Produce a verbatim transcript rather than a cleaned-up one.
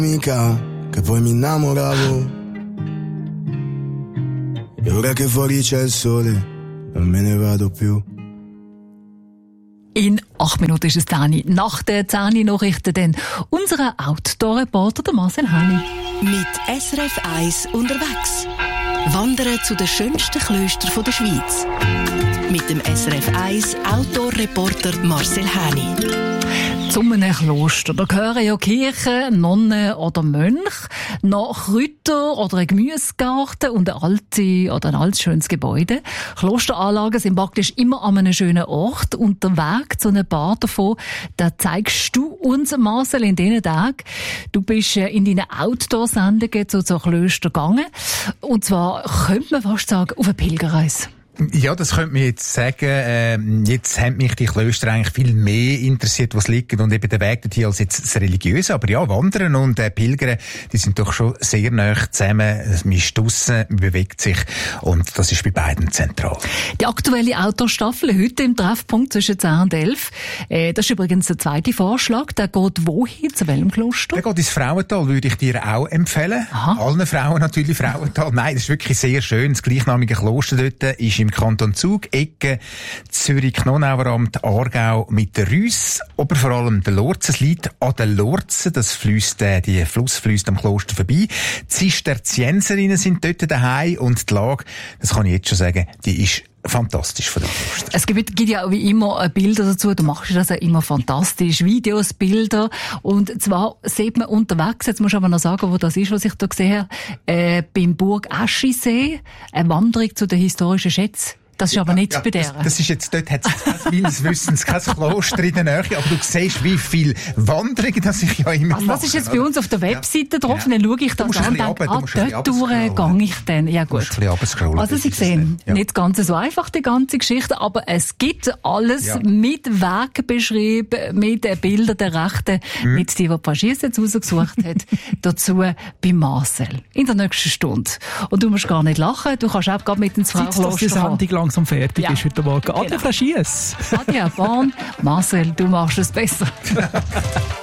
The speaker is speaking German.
Mica che poi mi innamoravo e ora che fuori c'è il sole non me ne vado più. In acht Minuten ist es zehn. Nach den zehn Nachrichten dann unser Outdoor-Reporter, der Marcel Hani. Mit S R F eins unterwegs. Wandern zu den schönsten Klöstern der Schweiz. Mit dem S R F eins Outdoor-Reporter Marcel Hani. Zu einem Kloster. Da gehören ja Kirchen, Nonnen oder Mönche, noch Kräuter oder ein Gemüsegarten und ein altes oder ein altes schönes Gebäude. Klosteranlagen sind praktisch immer an einem schönen Ort. Und der Weg zu einem paar davon, den zeigst du uns, Marcel, in diesen Tagen. Du bist in deinen Outdoor-Sendungen zu so Klöstern gegangen. Und zwar, könnte man fast sagen, auf eine Pilgerreise. Ja, das könnte man jetzt sagen. Ähm, jetzt haben mich die Klöster eigentlich viel mehr interessiert, was liegt und eben der Weg dorthin als jetzt das Religiöse. Aber ja, Wandern und äh, Pilgern, die sind doch schon sehr nah zusammen. Man ist draussen, man bewegt sich und das ist bei beiden zentral. Die aktuelle Outdoor-Staffel heute im Treffpunkt zwischen zehn und elf. Äh, das ist übrigens der zweite Vorschlag. Der geht wohin? Zu welchem Kloster? Der geht ins Frauental, würde ich dir auch empfehlen. Aha. Allen Frauen natürlich Frauental. Nein, das ist wirklich sehr schön. Das gleichnamige Kloster dort ist im Kanton Zug, Ecke Zürich-Knonauer Amt, Aargau mit der Rüss, aber vor allem der Lorzen. Es liegt an der Lorzen, das fließt, äh, die Fluss fließt am Kloster vorbei. Die Zisterzienserinnen sind dort daheim und die Lage, das kann ich jetzt schon sagen, die ist fantastisch von dem Kloster. Es gibt, gibt ja auch wie immer Bilder dazu. Du machst das ja immer fantastisch. Videos, Bilder. Und zwar sieht man unterwegs, jetzt musst du aber noch sagen, wo das ist, was ich da gesehen habe, äh, beim Burg Aschisee, eine Wanderung zu den historischen Schätzen. Das ist aber nicht ja, bei der. Das, das ist jetzt, dort hat es meines Wissens kein Kloster in der Nähe, aber du siehst, wie viele Wanderungen das ich ja immer also das mache, ist jetzt oder? Bei uns auf der Webseite ja. drauf, ja. Dann schaue ich das an und denke, ah, dort durch gehe ich dann. Ja, gut. Also Sie sehen, ja. Nicht ganz so einfach die ganze Geschichte, aber es gibt alles ja. Mit Weg beschrieben, mit den Bildern der Rechten, mhm. mit die, die Paschis jetzt rausgesucht hat, dazu bei Marcel. In der nächsten Stunde. Und du musst gar nicht lachen, du kannst auch gerade mit ins Frauenkloster fahren. Langsam fertig ja. ist heute Morgen. Adria genau. Schiess. Adria Bahn. Marcel, du machst es besser.